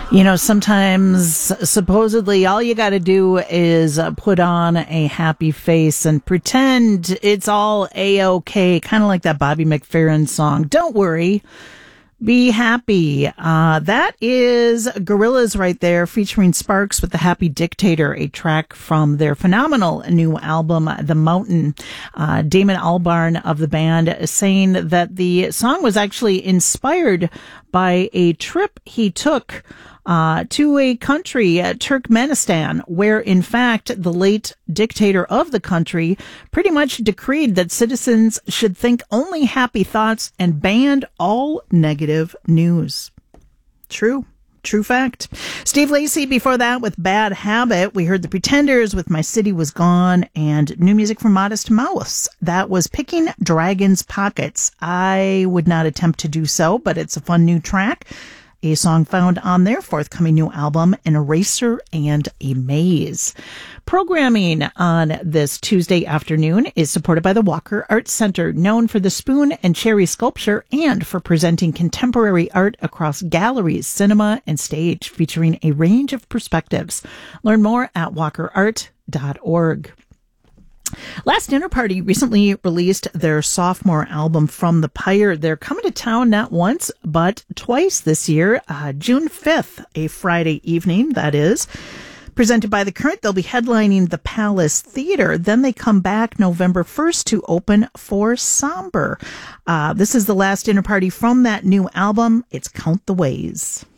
Sometimes supposedly all you got to do is put on a happy face and pretend it's all A-OK, kind of like that Bobby McFerrin song. Don't worry. Be happy. That is Gorillaz right there, featuring Sparks with The Happy Dictator, a track from their phenomenal new album, The Mountain. Damon Albarn of the band is saying that the song was actually inspired by a trip he took to a country, Turkmenistan, where, in fact, the late dictator of the country pretty much decreed that citizens should think only happy thoughts and banned all negative news. True fact. Steve Lacy before that with Bad Habit. We heard The Pretenders with My City Was Gone, and new music from Modest Mouse. That was Picking Dragon's Pockets. I would not attempt to do so, but it's a fun new track. A song found on their forthcoming new album, An Eraser and a Maze. Programming on this Tuesday afternoon is supported by the Walker Art Center, known for the spoon and cherry sculpture and for presenting contemporary art across galleries, cinema, and stage, featuring a range of perspectives. Learn more at walkerart.org. Last Dinner Party recently released their sophomore album, From the Pyre. They're coming to town not once, but twice this year. June 5th, a Friday evening, that is. Presented by The Current, they'll be headlining the Palace Theater. Then they come back November 1st to open for Somber. This is the Last Dinner Party from that new album. It's Count the Ways.